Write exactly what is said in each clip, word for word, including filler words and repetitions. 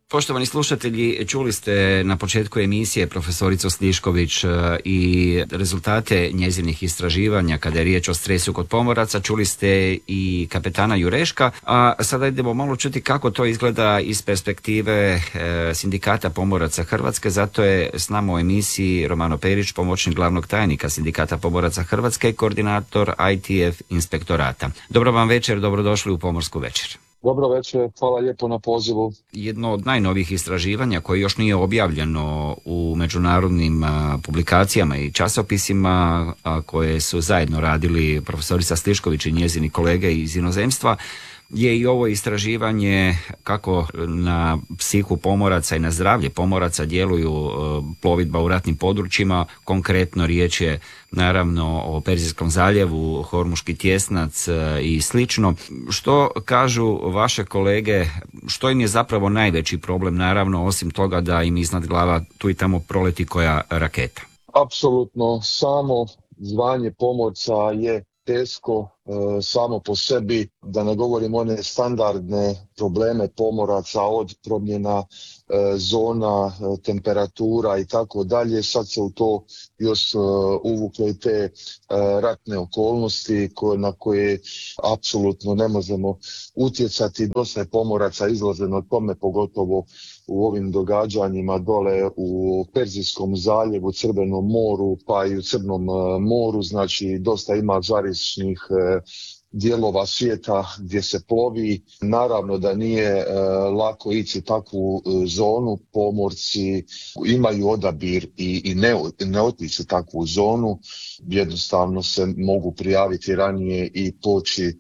Poštovani slušatelji, čuli ste na početku emisije profesoricu Slišković i rezultate njezinih istraživanja kada je riječ o stresu kod pomoraca. Čuli ste i kapetana Jureška, a sada idemo malo čuti kako to izgleda iz perspektive Sindikata pomoraca Hrvatske. Zato je s nama u emisiji Romano Perić, pomoćnik glavnog tajnika Sindikata pomoraca Hrvatske, koordinator I T F inspektorata. Dobro vam večer, dobrodošli u Pomorsku večer. Dobro večer, hvala lijepo na pozivu. Jedno od najnovijih istraživanja koje još nije objavljeno u međunarodnim a, publikacijama i časopisima, a, koje su zajedno radili profesorica Slišković i njezini kolege iz inozemstva, je i ovo istraživanje kako na psihu pomoraca i na zdravlje pomoraca djeluju plovidba u ratnim područjima. Konkretno riječ je naravno o Perzijskom zaljevu, Hormuški tjesnac i slično. Što kažu vaše kolege, što im je zapravo najveći problem, naravno osim toga da im iznad glava tu i tamo proleti koja raketa? Apsolutno, samo zvanje pomorca je teško e, samo po sebi, da ne govorim one standardne probleme pomoraca od promjena e, zona, e, temperatura i tako dalje. Sad se u to još e, uvukle i te e, ratne okolnosti koje, na koje apsolutno ne možemo utjecati. Dosta je pomoraca izloženo tome, pogotovo u ovim događanjima dole u Perzijskom zaljevu, Crvenom moru pa i u Crnom moru. Znači dosta ima žarišnih e, dijelova svijeta gdje se plovi. Naravno da nije e, lako ići takvu e, zonu. Pomorci imaju odabir i, i ne, ne otići takvu zonu. Jednostavno se mogu prijaviti ranije i poći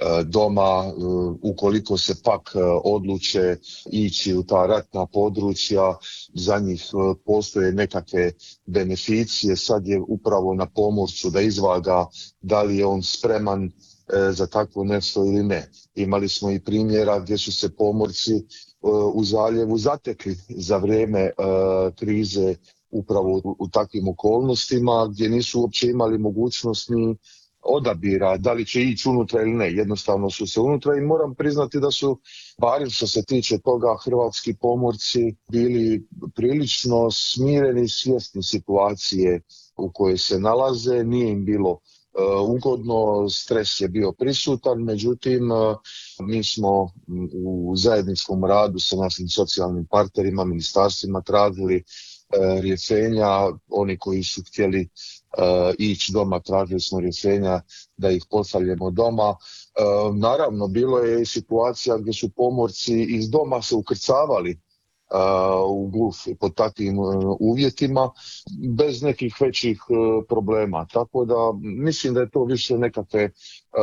doma. Ukoliko se pak odluče ići u ta ratna područja, za njih postoje nekakve beneficije. Sad je upravo na pomorcu da izvaga da li je on spreman za takvo nešto ili ne. Imali smo i primjera gdje su se pomorci u zaljevu zatekli za vrijeme krize upravo u, u takvim okolnostima gdje nisu uopće imali mogućnost ni odabira da li će ići unutra ili ne. Jednostavno su se unutra i moram priznati da su, barem što se tiče toga, hrvatski pomorci bili prilično smireni i svjesni situacije u kojoj se nalaze. Nije im bilo uh, ugodno, stres je bio prisutan, međutim uh, mi smo u zajedničkom radu sa našim socijalnim partnerima, ministarstvima tražili uh, rješenja. Oni koji su htjeli Uh, ići doma, tražili smo rješenja da ih pošaljemo doma. Uh, naravno, bilo je i situacija gdje su pomorci iz doma se ukrcavali uh, u Gulf pod takvim uh, uvjetima bez nekih većih uh, problema. Tako da mislim da je to više nekakve uh,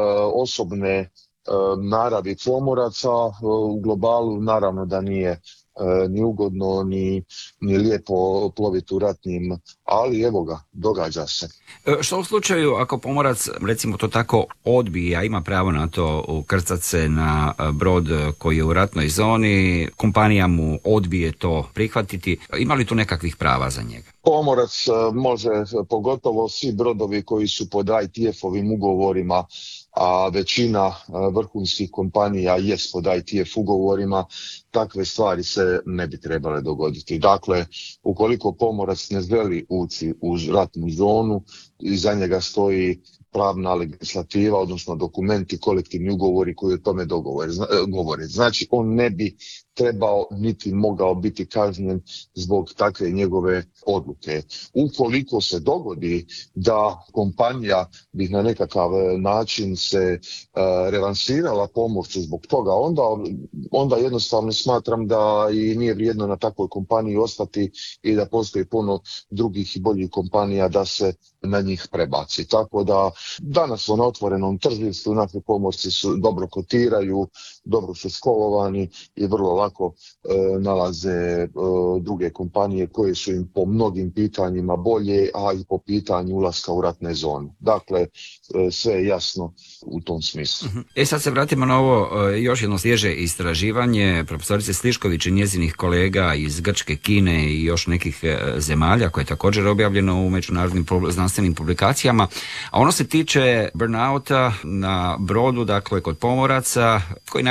osobne uh, naravi pomoraca. Uh, u globalu naravno da nije E, ni ugodno, ni, ni lijepo ploviti u ratnim, ali evo ga, događa se. E, što u slučaju ako pomorac, recimo to tako, odbije, a ima pravo na to, ukrcat se na brod koji je u ratnoj zoni, kompanija mu odbije to prihvatiti, ima li tu nekakvih prava za njega? Pomorac može, pogotovo svi brodovi koji su pod I T F-ovim ugovorima, a većina vrhunskih kompanija jest pod I T F ugovorima, takve stvari se ne bi trebale dogoditi. Dakle, ukoliko pomorac ne želi ući u ratnu zonu, iza njega stoji pravna legislativa, odnosno dokumenti, kolektivni ugovori koji o tome govore. Znači, on ne bi trebao niti mogao biti kažnjen zbog takve njegove odluke. Ukoliko se dogodi da kompanija bi na nekakav način se uh, revansirala pomorcu zbog toga, onda, onda jednostavno smatram da i nije vrijedno na takvoj kompaniji ostati i da postoji puno drugih i boljih kompanija da se na njih prebaci. Tako da danas smo na otvorenom tržištu, naši pomorci su dobro kotiraju, dobro su školovani i vrlo lako e, nalaze e, druge kompanije koje su im po mnogim pitanjima bolje, a i po pitanju ulaska u ratne zone. Dakle, e, sve je jasno u tom smislu. E sad se vratimo na ovo e, još jedno svježe istraživanje profesorice Slišković i njezinih kolega iz Grčke, Kine i još nekih e, zemalja koje je također objavljeno u međunarodnim znanstvenim publikacijama, a ono se tiče burnouta na brodu, dakle kod pomoraca, koji naravno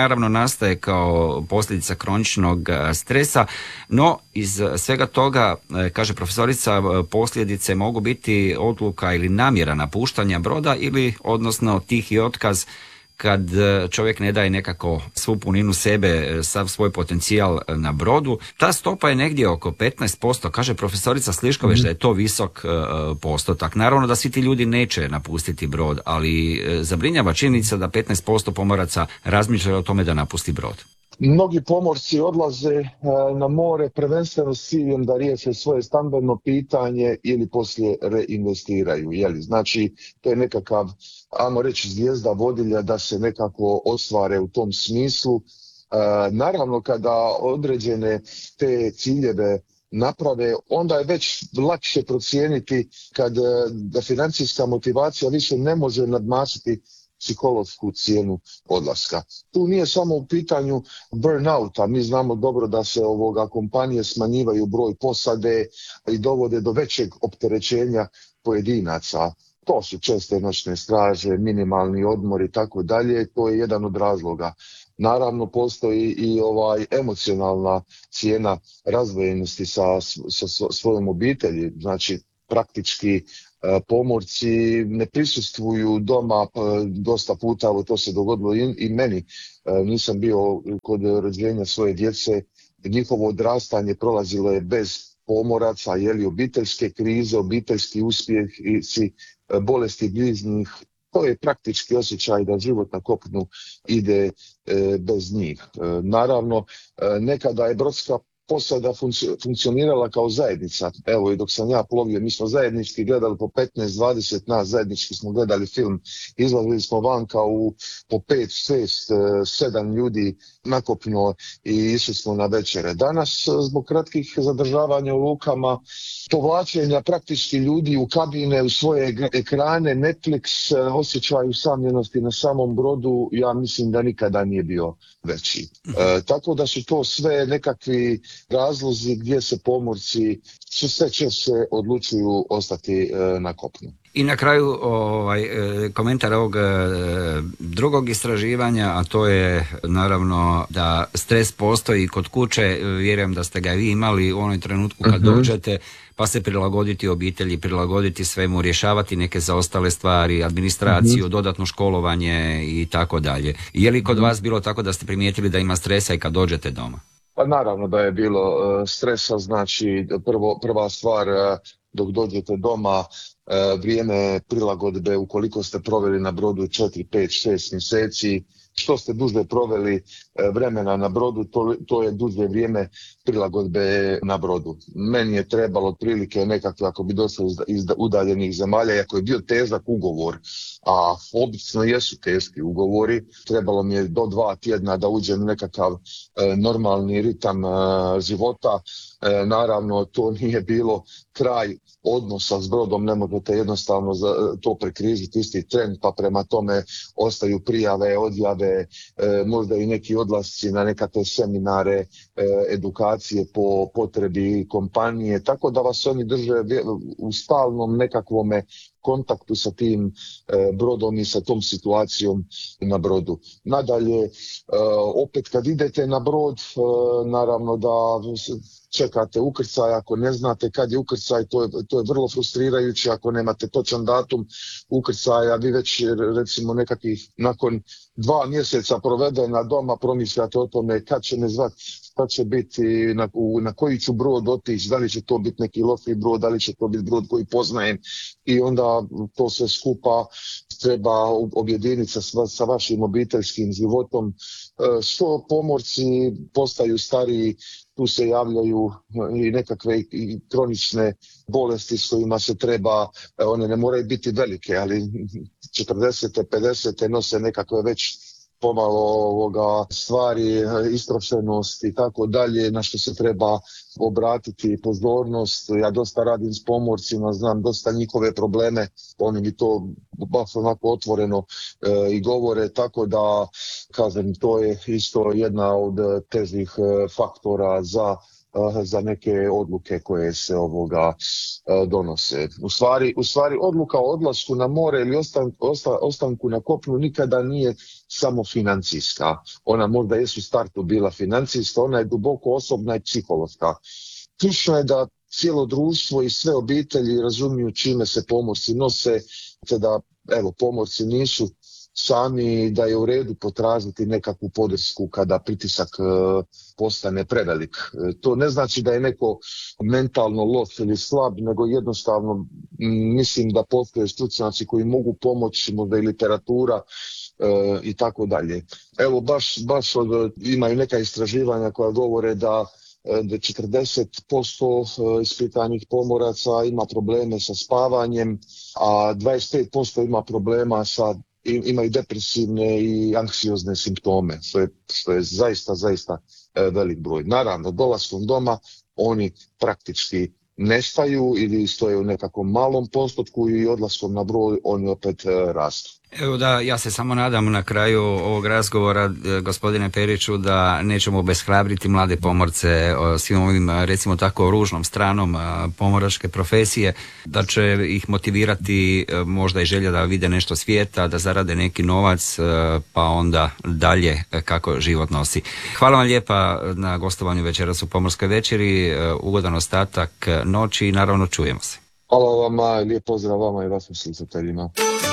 naravno nastaje kao posljedica kroničnog stresa, no iz svega toga, kaže profesorica, posljedice mogu biti odluka ili namjera napuštanja broda ili odnosno tihi otkaz kad čovjek ne daje nekako svu puninu sebe, sav svoj potencijal na brodu. Ta stopa je negdje oko petnaest posto, kaže profesorica Slišković, da je to visok postotak. Naravno da svi ti ljudi neće napustiti brod, ali zabrinjava činjenica da petnaest posto pomoraca razmišlja o tome da napusti brod. Mnogi pomorci odlaze na more prvenstveno s ciljem da riješe svoje stambeno pitanje ili poslije reinvestiraju. Jeli? Znači, to je nekakav, ajmo reći, zvijezda vodilja da se nekako ostvare u tom smislu. Naravno, kada određene te ciljeve naprave, onda je već lakše procijeniti kad da financijska motivacija više ne može nadmašiti psihološku cijenu odlaska. Tu nije samo u pitanju burnouta, mi znamo dobro da se ovoga kompanije smanjivaju broj posade i dovode do većeg opterećenja pojedinaca. To su česte noćne straže, minimalni odmor i tako dalje, to je jedan od razloga. Naravno postoji i ovaj emocionalna cijena razdvojenosti sa, sa svojom obitelji, znači praktički pomorci ne prisustvuju doma dosta puta, ali to se dogodilo i, i meni. Nisam bio kod rođenja svoje djece, njihovo odrastanje prolazilo je bez pomoraca, jeli, obiteljske krize, obiteljski uspjeh i bolesti bližnjih. To je praktički osjećaj da život na kopnu ide e, bez njih. E, naravno, e, nekada je brodska posada funkcionirala kao zajednica. Evo i dok sam ja plovio, mi smo zajednički gledali po petnaest dvadeset nas, zajednički smo gledali film, izlazili smo vanka u po pet, šest, sedam ljudi nakopno i išli smo na večere. Danas zbog kratkih zadržavanja u lukama, povlačenja praktički ljudi u kabine, u svoje ekrane, Netflix, osjećaj usamljenosti na samom brodu, ja mislim da nikada nije bio veći. E, tako da su to sve nekakvi razlozi gdje se pomorci sve češće odlučuju ostati e, na kopnu. I na kraju ovaj, komentar ovog drugog istraživanja, a to je naravno da stres postoji kod kuće, vjerujem da ste ga vi imali u onom trenutku kad uh-huh. dođete, pa se prilagoditi obitelji, prilagoditi svemu, rješavati neke zaostale stvari, administraciju, uh-huh. dodatno školovanje i tako dalje. Je li kod uh-huh. vas bilo tako da ste primijetili da ima stresa i kad dođete doma? Pa naravno da je bilo uh, stresa, znači prvo, prva stvar uh, dok dođete doma, uh, vrijeme prilagodbe, ukoliko ste proveli na brodu četiri, pet, šest mjeseci, što ste duže proveli uh, vremena na brodu, to, to je duže vrijeme prilagodbe na brodu. Meni je trebalo otprilike nekakve, ako bi došlo iz, iz udaljenih zemalja, ako je bio težak ugovor, a obično jesu teški ugovori, trebalo mi je do dva tjedna da uđem u nekakav e, normalni ritam e, života. E, naravno, to nije bilo kraj odnosa s brodom, ne možete jednostavno za, to prekrižiti isti tren, pa prema tome ostaju prijave, odjave, e, možda i neki odlasci na nekakve seminare, e, edukacije po potrebi kompanije, tako da vas oni drže u stalnom nekakvome kontaktu sa tim e, brodom i sa tom situacijom na brodu. Nadalje, e, opet kad idete na brod, e, naravno da čekate ukrcaj, ako ne znate kad je ukrcaj, to je, to je vrlo frustrirajuće, ako nemate točan datum ukrcaja, vi već recimo nekakvih nakon dva mjeseca provedena doma promišljate o tome kad će me zvati, šta će biti, na, u, na koji ću brod otići, da li će to biti neki loši brod, da li će to biti brod koji poznajem i onda to sve skupa treba objediniti sa, sa vašim obiteljskim životom. Što pomorci postaju stariji, tu se javljaju i nekakve i kronične bolesti s kojima se treba, one ne moraju biti velike, ali četrdesete, pedesete nose nekakve već pomalo ovoga stvari, istrošenost i tako dalje, na što se treba obratiti pozornost. Ja dosta radim s pomorcima, znam dosta njihove probleme, oni mi to baš onako otvoreno e, i govore, tako da, kažem, to je isto jedna od težih e, faktora za za neke odluke koje se ovoga donose. U stvari, u stvari odluka o odlasku na more ili ostan, osta, ostanku na kopnu nikada nije samo financijska. Ona možda jest u startu bila financijska, ona je duboko osobna i psihološka. Ključno je da cijelo društvo i sve obitelji razumiju čime se pomorci nose, te da evo, pomorci nisu sami, da je u redu potražiti nekakvu podršku kada pritisak e, postane prevelik. E, to ne znači da je neko mentalno loš ili slab, nego jednostavno m, mislim da postoje stručnjaci koji mogu pomoći, možda i literatura e, i tako dalje. Evo baš, baš od, imaju neka istraživanja koja govore da da četrdeset posto ispitanih pomoraca ima probleme sa spavanjem, a dvadeset pet posto ima problema sa, imaju depresivne i anksiozne simptome, što je, što je zaista, zaista velik broj. Naravno, dolaskom doma oni praktički nestaju ili stoje u nekakvom malom postotku i odlaskom na broj oni opet rastu. Evo da, ja se samo nadam na kraju ovog razgovora, gospodine Periću, da nećemo obeshrabriti mlade pomorce svim ovim, recimo tako, ružnom stranom pomoračke profesije, da će ih motivirati možda i želja da vide nešto svijeta, da zarade neki novac, pa onda dalje kako život nosi. Hvala vam lijepa na gostovanju večeras u Pomorskoj večeri, ugodan ostatak noći i naravno čujemo se. Hvala vama, lijep pozdrav vama i vašim slušateljima.